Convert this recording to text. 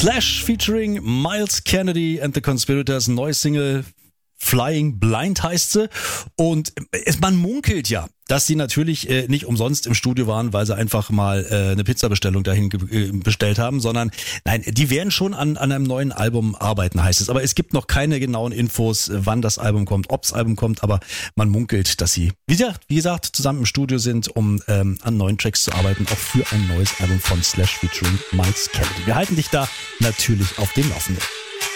Slash featuring Miles Kennedy and the Conspirators, neue Single Flying Blind heißt sie. Und man munkelt ja, dass sie natürlich nicht umsonst im Studio waren, weil sie einfach mal eine Pizzabestellung dahin bestellt haben, sondern nein, die werden schon an einem neuen Album arbeiten, heißt es. Aber es gibt noch keine genauen Infos, wann das Album kommt, ob das Album kommt, aber man munkelt, dass sie, wie gesagt, zusammen im Studio sind, um an neuen Tracks zu arbeiten, auch für ein neues Album von Slash featuring Miles Kennedy. Wir halten dich da natürlich auf dem Laufenden.